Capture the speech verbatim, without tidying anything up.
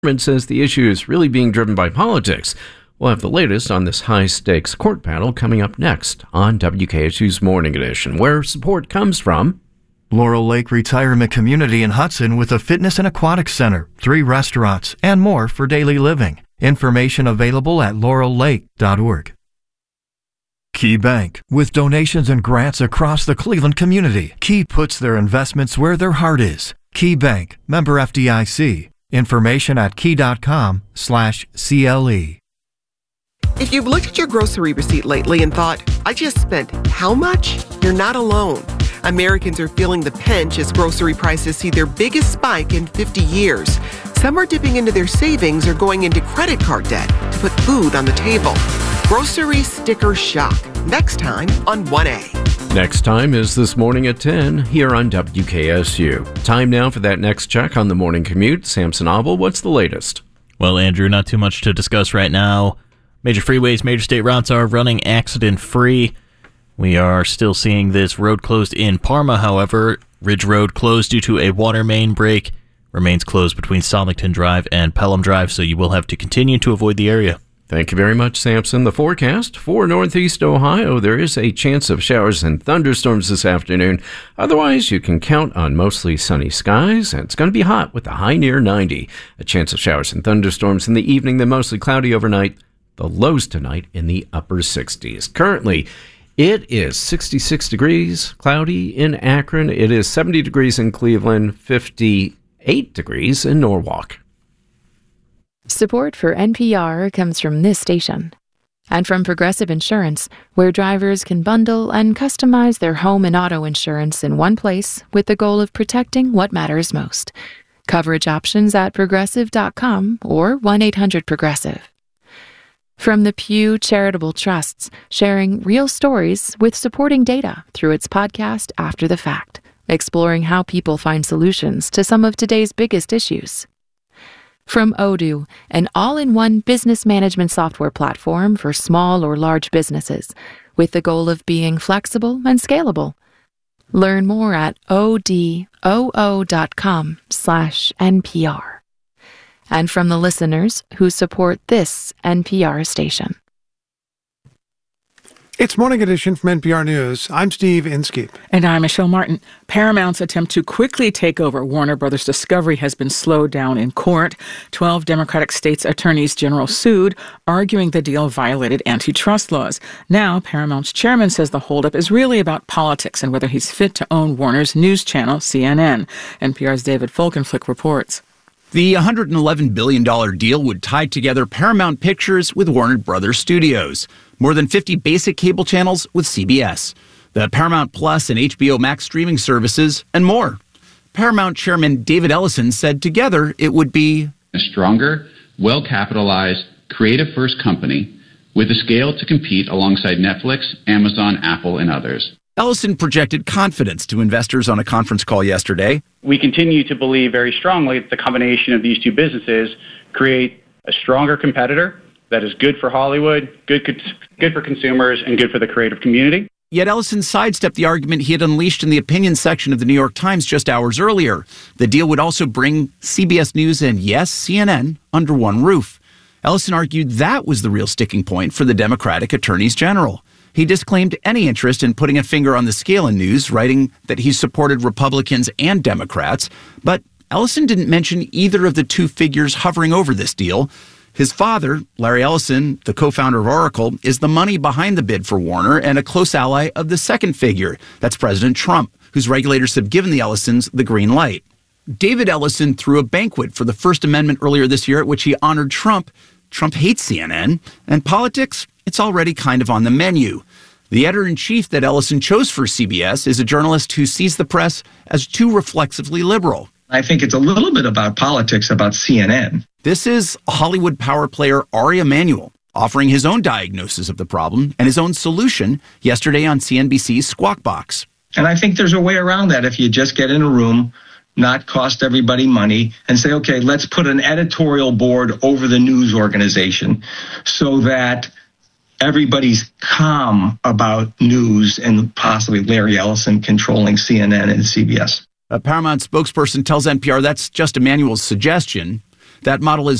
says the issue is really being driven by politics. We'll have the latest on this high-stakes court battle coming up next on W K S U's Morning Edition, where support comes from Laurel Lake Retirement Community in Hudson with a fitness and aquatics center, three restaurants, and more for daily living. Information available at laurel lake dot org. Key Bank, with donations and grants across the Cleveland community. Key puts their investments where their heart is. Key Bank, member F D I C. Information at key.com slash CLE. If you've looked at your grocery receipt lately and thought, I just spent how much? You're not alone. Americans are feeling the pinch as grocery prices see their biggest spike in fifty years. Some are dipping into their savings or going into credit card debt to put food on the table. Grocery Sticker Shock. Next time on one A. Next time is this morning at ten here on W K S U. Time now for that next check on the morning commute. Samson Abel, what's the latest? Well, Andrew, not too much to discuss right now. Major freeways, major state routes are running accident-free. We are still seeing this road closed in Parma, however. Ridge Road closed due to a water main break. Remains closed between Solington Drive and Pelham Drive, so you will have to continue to avoid the area. Thank you very much, Samson. The forecast for Northeast Ohio, there is a chance of showers and thunderstorms this afternoon. Otherwise, you can count on mostly sunny skies, and it's going to be hot with a high near ninety. A chance of showers and thunderstorms in the evening, then mostly cloudy overnight. The lows tonight in the upper sixties. Currently, it is sixty-six degrees, cloudy in Akron. It is seventy degrees in Cleveland, fifty-eight degrees in Norwalk. Support for N P R comes from this station and from Progressive Insurance, where drivers can bundle and customize their home and auto insurance in one place with the goal of protecting what matters most. Coverage options at progressive dot com or one eight hundred progressive. From the Pew Charitable Trusts, sharing real stories with supporting data through its podcast After the Fact, exploring how people find solutions to some of today's biggest issues. From Odoo, an all-in-one business management software platform for small or large businesses, with the goal of being flexible and scalable. Learn more at odoo dot com slash N P R. And from the listeners who support this N P R station. It's Morning Edition from N P R News. I'm Steve Inskeep. And I'm Michelle Martin. Paramount's attempt to quickly take over Warner Brothers Discovery has been slowed down in court. Twelve Democratic states' attorneys general sued, arguing the deal violated antitrust laws. Now, Paramount's chairman says the holdup is really about politics and whether he's fit to own Warner's news channel, C N N. N P R's David Folkenflik reports. The one hundred eleven billion dollars deal would tie together Paramount Pictures with Warner Brothers Studios, more than fifty basic cable channels with C B S, the Paramount Plus and H B O Max streaming services, and more. Paramount Chairman David Ellison said together it would be a stronger, well-capitalized, creative-first company with the scale to compete alongside Netflix, Amazon, Apple, and others. Ellison projected confidence to investors on a conference call yesterday. We continue to believe very strongly that the combination of these two businesses create a stronger competitor that is good for Hollywood, good, good for consumers, and good for the creative community. Yet Ellison sidestepped the argument he had unleashed in the opinion section of the New York Times just hours earlier. The deal would also bring C B S News and, yes, C N N under one roof. Ellison argued that was the real sticking point for the Democratic attorneys general. He disclaimed any interest in putting a finger on the scale in news, writing that he supported Republicans and Democrats. But Ellison didn't mention either of the two figures hovering over this deal. His father, Larry Ellison, the co-founder of Oracle, is the money behind the bid for Warner and a close ally of the second figure. That's President Trump, whose regulators have given the Ellisons the green light. David Ellison threw a banquet for the First Amendment earlier this year at which he honored Trump. Trump hates C N N. And politics, it's already kind of on the menu. The editor-in-chief that Ellison chose for C B S is a journalist who sees the press as too reflexively liberal. I think it's a little bit about politics, about C N N. This is Hollywood power player Ari Emanuel offering his own diagnosis of the problem and his own solution yesterday on C N B C's Squawk Box. And I think there's a way around that if you just get in a room, not cost everybody money, and say, okay, let's put an editorial board over the news organization so that everybody's calm about news and possibly Larry Ellison controlling C N N and C B S. A Paramount spokesperson tells N P R that's just Emanuel's suggestion. That model is